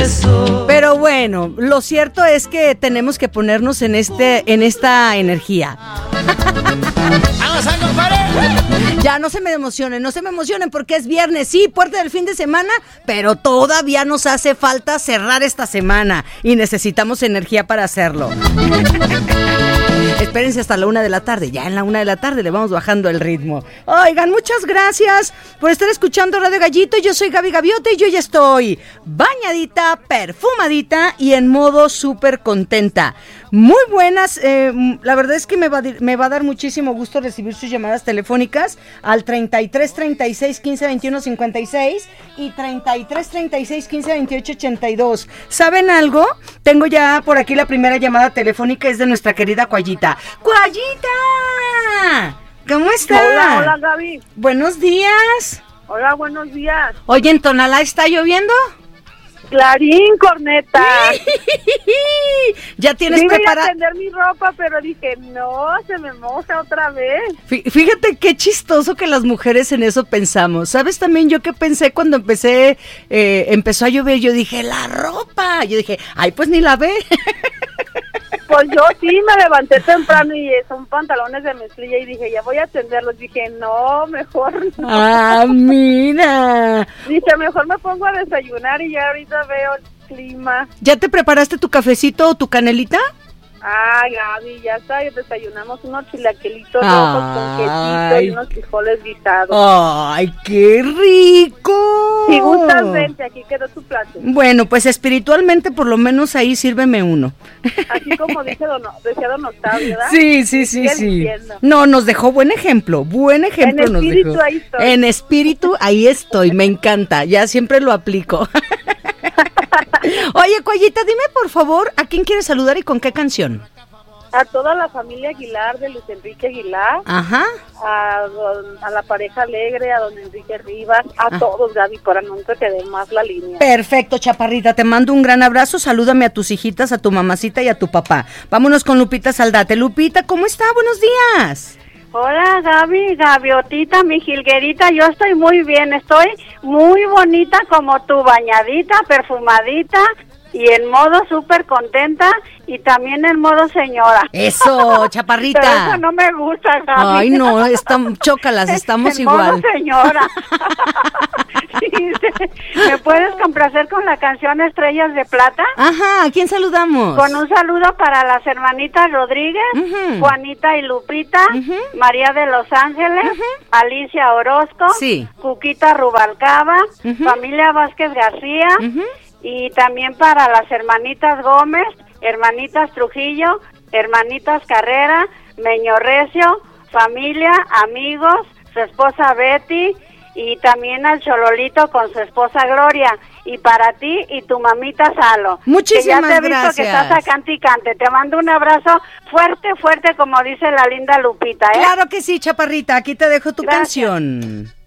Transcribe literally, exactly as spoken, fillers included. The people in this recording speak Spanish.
beso. Pero bueno, lo cierto es que tenemos que ponernos en este, en esta energía. ¡Vamos a compadre! Ya no se me emocionen, no se me emocionen porque es viernes, sí, puerta del fin de semana, pero todavía nos hace falta cerrar esta semana y necesitamos energía para hacerlo. Espérense hasta la una de la tarde, ya en la una de la tarde le vamos bajando el ritmo. Oigan, muchas gracias por estar escuchando Radio Gallito. Yo soy Gaby Gaviota y yo ya estoy bañadita, perfumadita y en modo súper contenta. Muy buenas, eh, la verdad es que me va, a, me va a dar muchísimo gusto recibir sus llamadas telefónicas al treinta y tres, treinta y seis, quince, veintiuno, cincuenta y seis y treinta y tres, treinta y seis, quince, veintiocho, ochenta y dos. ¿Saben algo? Tengo ya por aquí la primera llamada telefónica, es de nuestra querida Cuayita. ¡Cuayita! ¿Cómo está? Hola, hola Gaby. Buenos días. Hola, buenos días. Oye, ¿en Tonalá está lloviendo? Clarín, corneta. ¿Ya tienes Iba preparada? a tender mi ropa, pero dije, no, se me moja otra vez. Fíjate qué chistoso que las mujeres en eso pensamos. ¿Sabes también yo qué pensé cuando empecé, eh, empezó a llover? Yo dije, la ropa. Yo dije, ay, pues ni la ve. Pues yo sí me levanté temprano y son pantalones de mezclilla y dije, ya voy a tenderlos. Dije, no, mejor no. Ah, mira. Dije, mejor me pongo a desayunar y ya ahorita veo el clima. ¿Ya te preparaste tu cafecito o tu canelita? Ah, Gaby, ya está, y desayunamos unos chilaquilitos rojos con quesito y unos frijoles guisados. ¡Ay, qué rico! Si gustas, vente, aquí quedó tu plato. Bueno, pues espiritualmente por lo menos ahí sírveme uno. Así como dice don, decía don Octavio, ¿verdad? Sí, sí, sí, sí. Diciendo. No, nos dejó buen ejemplo, buen ejemplo nos dejó. En espíritu ahí estoy. En espíritu ahí estoy, me encanta, ya siempre lo aplico. Oye, Cuayita, dime por favor, ¿a quién quieres saludar y con qué canción? A toda la familia Aguilar, de Luis Enrique Aguilar. Ajá. A, don, a la pareja Alegre, a don Enrique Rivas, a ah. todos, Gaby, para nunca que dé más la línea. Perfecto, chaparrita, te mando un gran abrazo, salúdame a tus hijitas, a tu mamacita y a tu papá. Vámonos con Lupita Saldate. Lupita, ¿cómo está? Buenos días. Hola, Gaby, Gaviotita, mi jilguerita, yo estoy muy bien, estoy muy bonita como tú, bañadita, perfumadita y en modo súper contenta y también en modo señora. Eso, chaparrita. Pero eso no me gusta, Gaby. Ay, no, estamos, chócalas, estamos en igual. Modo señora. Sí, ¿me puedes complacer con la canción Estrellas de Plata? Ajá, ¿a quién saludamos? Con un saludo para las hermanitas Rodríguez, uh-huh. Juanita y Lupita, uh-huh. María de Los Ángeles, uh-huh. Alicia Orozco, sí. Cuquita Rubalcaba, uh-huh. familia Vázquez García, uh-huh. y también para las hermanitas Gómez, hermanitas Trujillo, hermanitas Carrera, Meño Recio, familia, amigos, su esposa Betty, y también al Chololito con su esposa Gloria, y para ti y tu mamita Salo. Muchísimas gracias. Que ya te he visto gracias. que estás a cante y cante. Te mando un abrazo fuerte, fuerte, como dice la linda Lupita, ¿eh? Claro que sí, chaparrita, aquí te dejo tu Gracias. canción.